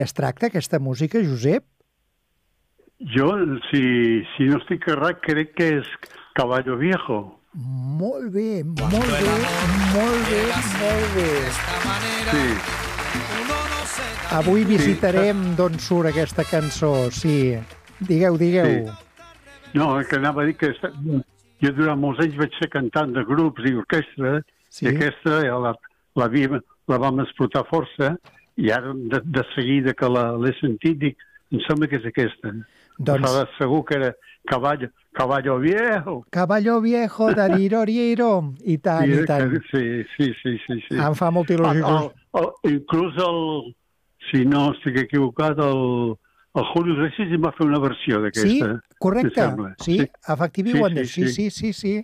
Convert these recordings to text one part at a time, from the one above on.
Es tracta aquesta música, Josep? Jo, si no estic errat, crec que és Caballo Viejo. Molt bé, molt bé, molt bé, molt bé. Sí. Avui visitarem d'on surt aquesta cançó, sí. Digueu. No, el que anava a dir que jo durant molts anys vaig ser cantant de grups i orquestra, Sí. i aquesta la vam explotar força, i ara de seguida que l'he sentit dic, em sembla que és aquesta. Doncs... Estava segur que era Caballo Viejo. Caballo Viejo, dariroriero, i tant, i tant. Sí. Em fa molta il·lusió. Inclús si no estic equivocat, el Julio Iglesias va fer una versió d'aquesta. Sí, correcte. Sí, efectivament ho han dit. Sí.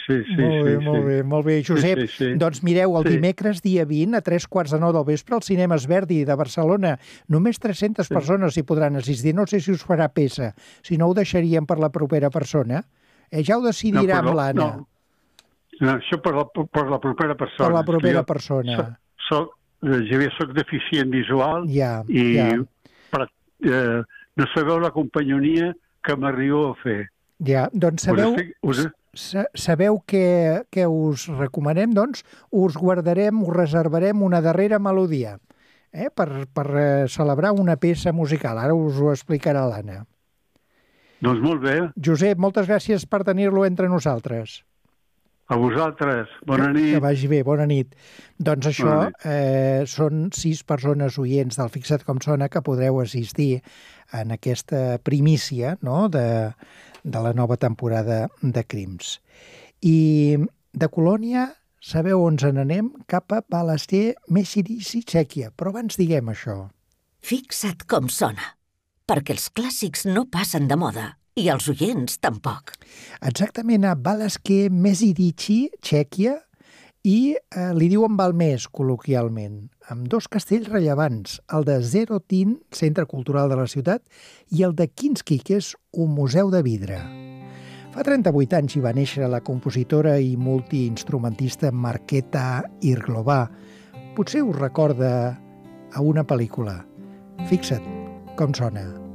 Molt bé. Josep, doncs mireu, el dimecres dia 20 a 3:15 del vespre al Cinema Verdi de Barcelona. Només 300 persones hi podran assistir. No sé si us farà peça. Si no, ho deixaríem per la propera persona. Ja ho decidirà amb l'Anna. No, això per la propera persona. Per la propera persona. Javier, soc deficient visual i no sabeu la companyonia que m'arribo a fer. Ja, doncs sabeu què us recomanem? Doncs us guardarem, us reservarem una darrera melodia per celebrar una peça musical. Ara us ho explicarà l'Anna. Doncs molt bé. Josep, moltes gràcies per tenir-lo entre nosaltres. A vosaltres. Bona nit. Que vagi bé, bona nit. Doncs això són 6 persones oients del Fixa't com sona que podreu assistir en aquesta primícia, no?, de la nova temporada de Crims. I de Colònia, sabeu on ens n'anem? Cap a Balazsé Mesiríci, Txèquia. Però abans diguem això. Fixa't com sona, perquè els clàssics no passen de moda. I els oients tampoc. Exactament, a Balazsé Mesiríci, Txèquia, i li diuen Balmés, col·loquialment, amb 2 castells rellevants, el de Zerotin, centre cultural de la ciutat, i el de Kinski, que és un museu de vidre. Fa 38 anys hi va néixer la compositora i multiinstrumentista Markéta Irglová. Potser us recorda a una pel·lícula. Fixa't com sona.